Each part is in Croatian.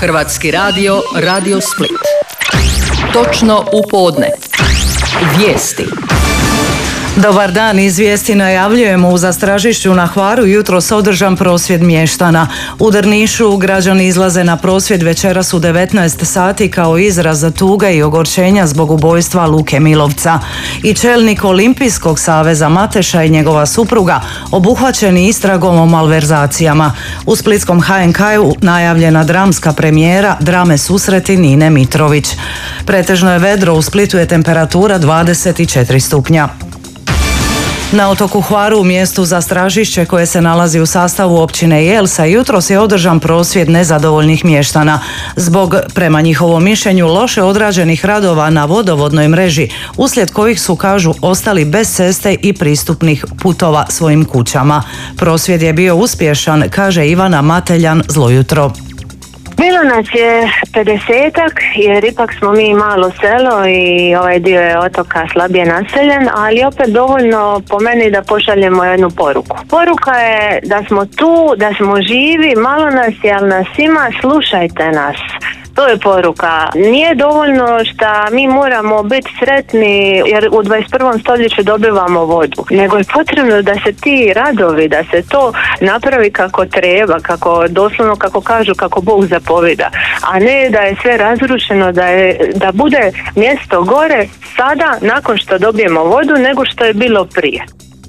Hrvatski radio, Radio Split. Točno u podne. Vijesti. Dobar dan, iz vijesti najavljujemo. U Zastražišću na Hvaru jutros održan prosvjed mještana. U Drnišu građani izlaze na prosvjed večeras u 19 sati kao izraz tuge i ogorčenja zbog ubojstva Luke Milovca. I čelnik Olimpijskog saveza Mateša i njegova supruga obuhvaćeni istragom o malverzacijama. U splitskom HNK-u najavljena dramska premijera drame Susreti Nine Mitrović. Pretežno je vedro, u Splitu je temperatura 24 stupnja. Na otoku Hvaru, u mjestu Zastražišće koje se nalazi u sastavu općine Jelsa, jutros je održan prosvjed nezadovoljnih mještana zbog, prema njihovom mišljenju, loše odrađenih radova na vodovodnoj mreži, uslijed kojih su, kažu, ostali bez ceste i pristupnih putova svojim kućama. Prosvjed je bio uspješan, kaže Ivana Mateljan, zlo jutro. Bilo nas je 50-ak, jer ipak smo mi malo selo i ovaj dio je otoka slabije naseljen, ali opet dovoljno po meni da pošaljemo jednu poruku. Poruka je da smo tu, da smo živi, malo nas je, ali nas ima, slušajte nas. To je poruka. Nije dovoljno što mi moramo biti sretni jer u 21. stoljeću dobivamo vodu, nego je potrebno da se ti radovi, da se to napravi kako treba, kako doslovno kako kažu, kako Bog zapovida, a ne da je sve razrušeno, da bude mjesto gore sada nakon što dobijemo vodu nego što je bilo prije.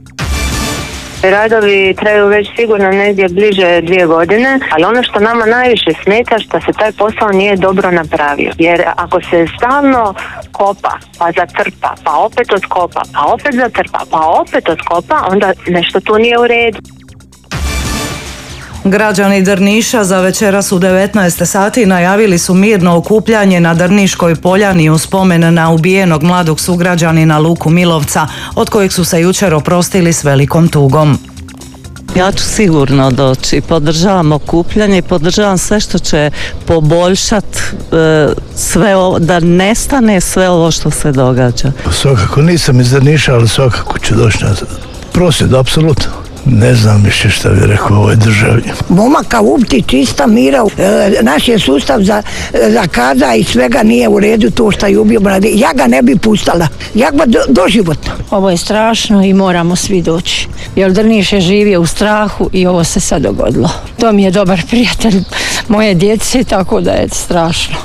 Radovi traju već sigurno negdje bliže 2 godine, ali ono što nama najviše smeta što se taj posao nije dobro napravio. Jer ako se stalno kopa, pa zatrpa, pa opet otkopa, pa opet zatrpa, pa opet otkopa, onda nešto tu nije u redu. Građani Drniša za večeras u 19 sati najavili su mirno okupljanje na Drniškoj poljani u spomen na ubijenog mladog sugrađanina Luku Milovca, od kojeg su se jučer oprostili s velikom tugom. Ja ću sigurno doći, podržavam okupljanje i podržavam sve što će poboljšati sve ovo, da nestane sve ovo što se događa. Svakako nisam iz Drniša, ali svakako ću doći na prosvjed, apsolutno. Ne znam više šta bi rekao u ovoj državi. Momaka upti, čista mira, naš je sustav za kaza i svega nije u redu to što je ubio mladi. Ja ga ne bi pustala, ja ga doživotno. Ovo je strašno i moramo svi doći, jer Drniš je živio u strahu i ovo se sad dogodilo. To mi je dobar prijatelj moje djece, tako da je strašno.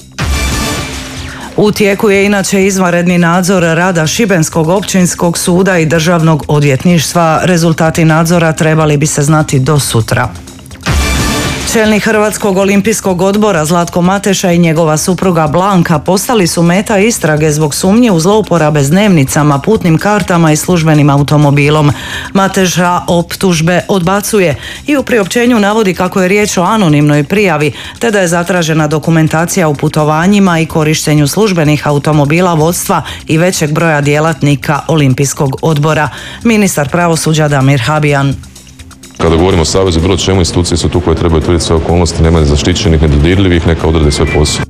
U tijeku je inače izvanredni nadzor rada Šibenskog općinskog suda i državnog odvjetništva. Rezultati nadzora trebali bi se znati do sutra. Čelnik Hrvatskog olimpijskog odbora Zlatko Mateša i njegova supruga Blanka postali su meta istrage zbog sumnje u zlouporabe s dnevnicama, putnim kartama i službenim automobilom. Mateša optužbe odbacuje i u priopćenju navodi kako je riječ o anonimnoj prijavi, te da je zatražena dokumentacija o putovanjima i korištenju službenih automobila vodstva i većeg broja djelatnika Olimpijskog odbora. Ministar pravosuđa Damir Habijan. Kada govorimo o savezu, bilo čemu, institucije su tu koje trebaju utvrditi sve okolnosti, nema zaštićenih, nedodirljivih, neka odrade sve posao.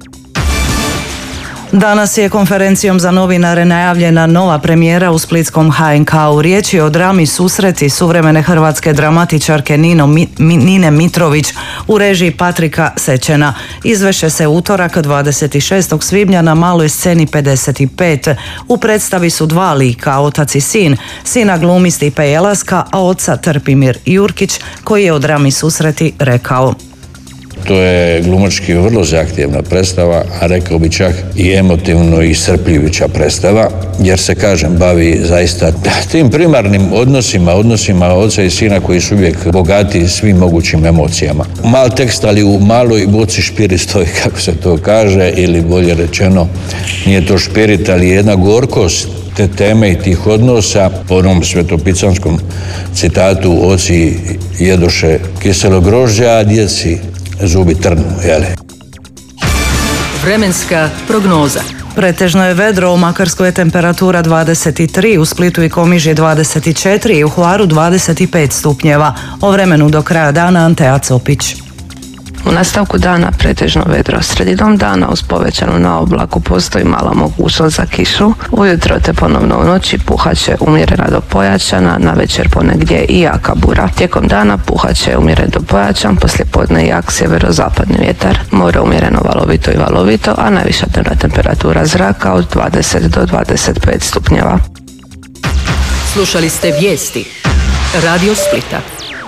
Danas je konferencijom za novinare najavljena nova premijera u splitskom HNK-u. Riječ je o drami Susreti suvremene hrvatske dramatičarke Nine Mitrović u režiji Patrika Sećena. Izvešće se utorak 26. svibnja na maloj sceni 55. U predstavi su 2 lika, otac i sin. Sina glumi Stipe Jelaska, a oca Trpimir Jurkić, koji je o drami Susreti rekao: To je glumački vrlo zahtjevna predstava, a rekao bi čak i emotivno iscrpljujuća predstava, jer se, kažem, bavi zaista tim primarnim odnosima oca i sina koji su uvijek bogati svim mogućim emocijama. Mal tekst, ali u maloj boci špirit stoji, kako se to kaže, ili bolje rečeno, nije to špirit, ali jedna gorkost te teme i tih odnosa. Po onom svetopisanskom citatu, oci jedoše kiselo grožđe, a djeci zubi trnu, jeli? Vremenska prognoza. Pretežno je vedro, u Makarskoj je temperatura 23, u Splitu i Komiži 24 i u Hvaru 25 stupnjeva. O vremenu do kraja dana Antea Copić. U nastavku dana pretežno vedro. Sredinom dana uz povećanu naoblaku postoji mala mogućnost za kišu. Ujutro te ponovno u noći puhaće umjerena do pojačana, na večer ponegdje i jaka bura. Tijekom dana puhaće umjeren do pojačan, poslijepodne jak sjeverozapadni vjetar. More umjereno valovito i valovito, a najviša dnevna temperatura zraka od 20 do 25 stupnjeva. Slušali ste vijesti Radio Splita.